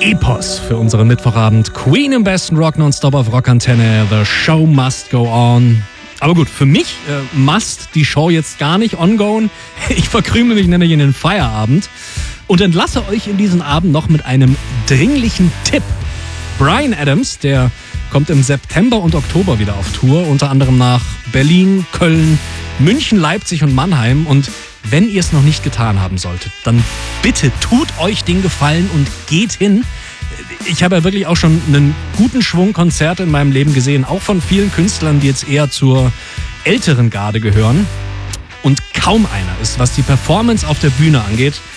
Epos für unseren Mittwochabend. Queen im besten Rock nonstop auf Rockantenne. The show must go on. Aber gut, für mich must die Show jetzt gar nicht ongoen. Ich verkrümle mich nämlich in den Feierabend und entlasse euch in diesen Abend noch mit einem dringlichen Tipp. Bryan Adams, der kommt im September und Oktober wieder auf Tour, unter anderem nach Berlin, Köln, München, Leipzig und Mannheim. Und wenn ihr es noch nicht getan haben solltet, dann bitte tut euch den Gefallen und geht hin. Ich habe ja wirklich auch schon einen guten Schwung Konzerte in meinem Leben gesehen, auch von vielen Künstlern, die jetzt eher zur älteren Garde gehören. Und kaum einer ist, was die Performance auf der Bühne angeht,